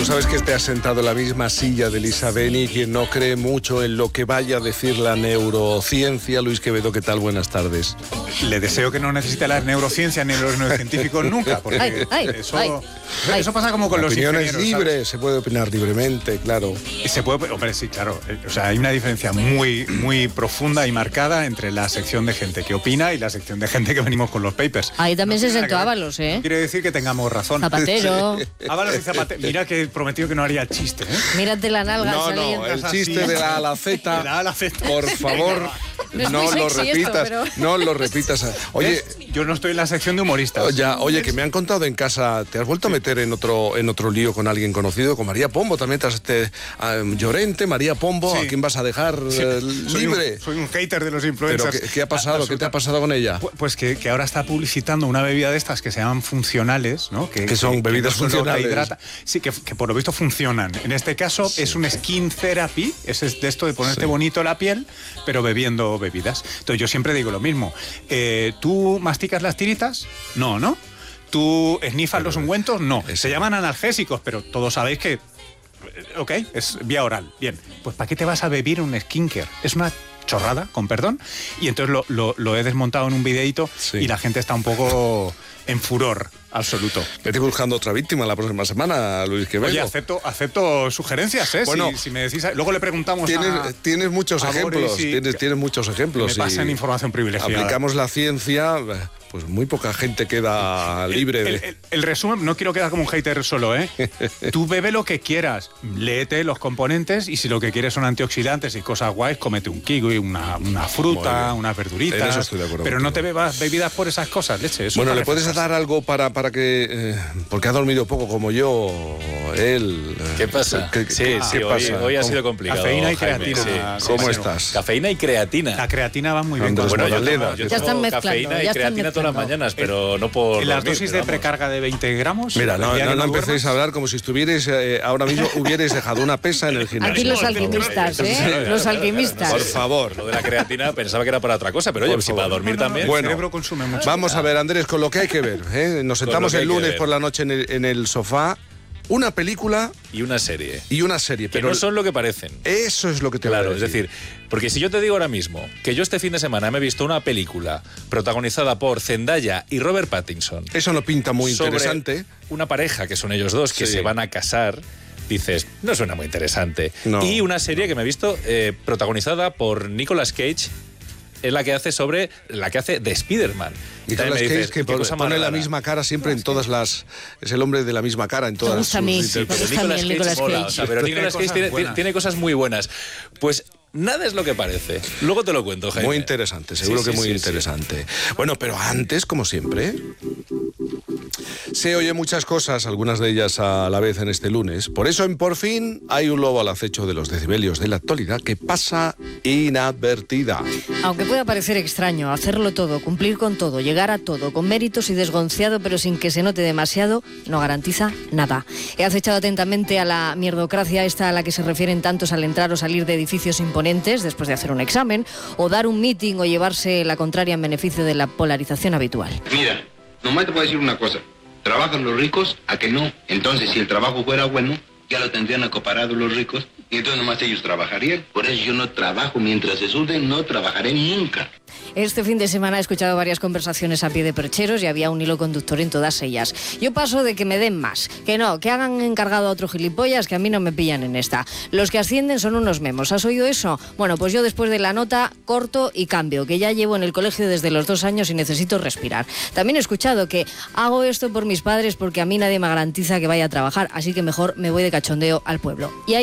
Tú sabes que te has sentado en la misma silla de Elisa Beni, quien no cree mucho en lo que vaya a decir la neurociencia. Luis Quevedo, ¿qué tal? Buenas tardes. Le deseo que no necesite las neurociencias ni los neurocientíficos nunca, porque eso pasa como con los ingenieros. La opinión es libre, ¿sabes? Se puede opinar libremente, claro. Se puede, hombre, sí, claro. O sea, hay una diferencia muy, muy profunda y marcada entre la sección de gente que opina y la sección de gente que venimos con los papers. Ahí también se sentó Ábalos, ¿eh? No quiere decir que tengamos razón. Zapatero. Ábalos y Zapatero. Mira que he prometido que no haría chiste, ¿eh? Mírate la nalga saliendo. No, el chiste de la alaceta, por favor, no lo repitas. Esto, no lo repitas. Oye, yo no estoy en la sección de humoristas. Oye, que me han contado en casa, ¿te has vuelto a meter en otro lío con alguien conocido? Con María Pombo también, Llorente, María Pombo, ¿a quién vas a dejar libre? Soy un hater de los influencers. ¿Pero qué ha pasado? ¿Qué te ha pasado con ella? Pues que ahora está publicitando una bebida de estas que se llaman funcionales, ¿no? Que son bebidas funcionales. Sí, que por lo visto funcionan. En este caso es un skin therapy, es de esto de ponerte bonito la piel, pero bebiendo bebidas. Entonces yo siempre digo lo mismo. ¿Tú masticas las tiritas? No. ¿Tú esnifas los ungüentos? No. Se llaman analgésicos, pero todos sabéis que ok, es vía oral. Bien, pues ¿para qué te vas a beber un skincare? Es una chorrada, con perdón. Y entonces lo he desmontado en un videíto y la gente está un poco en furor absoluto. Vete buscando otra víctima la próxima semana, Luis Quevedo. Oye, acepto sugerencias, ¿eh? Bueno, si me decís... Luego le preguntamos tienes muchos ejemplos. Tienes muchos ejemplos. Me pasan información privilegiada. Aplicamos la ciencia... Pues muy poca gente queda libre. El resumen, no quiero quedar como un hater solo, ¿eh? Tú bebe lo que quieras, léete los componentes y si lo que quieres son antioxidantes y cosas guays, cómete un kiwi, una fruta, unas verduritas. En eso estoy de acuerdo. Pero no te bebas bebidas por esas cosas, leche. Eso bueno, ¿le puedes dar algo para que... porque ha dormido poco como yo, él... ¿Qué pasa? ¿Qué pasa? Hoy ha sido complicado. Cafeína y creatina. Sí. ¿Cómo estás? Cafeína y creatina. La creatina va muy bien. Bueno, yo ya están mezclando. Cafeína y creatina todas las mañanas, pero no por... ¿En las dosis de precarga de 20 gramos? Mira, no empecéis a hablar como si estuvierais ahora mismo hubierais dejado una pesa en el gimnasio. Aquí los alquimistas, ¿eh? Los alquimistas. Por favor. Lo de la creatina pensaba que era para otra cosa, pero oye, si para dormir también... Bueno, el cerebro consume mucho. Vamos a ver, Andrés, con lo que hay que ver, ¿eh? Nos sentamos el lunes por la noche en el sofá. Una película... Y una serie. Pero no son lo que parecen. Eso es lo que te voy a decir. Es decir, porque si yo te digo ahora mismo que yo este fin de semana me he visto una película protagonizada por Zendaya y Robert Pattinson... Eso no pinta muy interesante. Una pareja, que son ellos dos, que se van a casar... Dices, no suena muy interesante. No. Y una serie que me he visto protagonizada por Nicolas Cage, es la que hace de Spider-Man. Nicolas Cage, que pone la misma cara siempre en todas las... Es el hombre de la misma cara en todas sus interpretaciones. Nicolas Cage mola, pero Nicolas Cage tiene cosas muy buenas. Pues... nada es lo que parece. Luego te lo cuento, Jaime. Muy interesante, seguro que muy interesante. Bueno, pero antes, como siempre, se oye muchas cosas, algunas de ellas a la vez en este lunes. Por eso en Por Fin hay un lobo al acecho de los decibelios de la actualidad que pasa inadvertida. Aunque pueda parecer extraño, hacerlo todo, cumplir con todo, llegar a todo, con méritos y desgonciado, pero sin que se note demasiado, no garantiza nada. He acechado atentamente a la mierdocracia esta a la que se refieren tantos al entrar o salir de edificios imponentes después de hacer un examen, o dar un meeting o llevarse la contraria en beneficio de la polarización habitual. Mira, nomás te puedo decir una cosa. ¿Trabajan los ricos? ¿A que no? Entonces, si el trabajo fuera bueno, ya lo tendrían acaparado los ricos y entonces nomás ellos trabajarían. Por eso yo no trabajo. Mientras se suben, no trabajaré nunca. Este fin de semana he escuchado varias conversaciones a pie de percheros y había un hilo conductor en todas ellas. Yo paso de que me den más, que no, que hagan encargado a otro gilipollas, que a mí no me pillan en esta. Los que ascienden son unos memos. ¿Has oído eso? Bueno, pues yo después de la nota corto y cambio, que ya llevo en el colegio desde los 2 años y necesito respirar. También he escuchado que hago esto por mis padres porque a mí nadie me garantiza que vaya a trabajar, así que mejor me voy de cachondeo al pueblo. Y ahí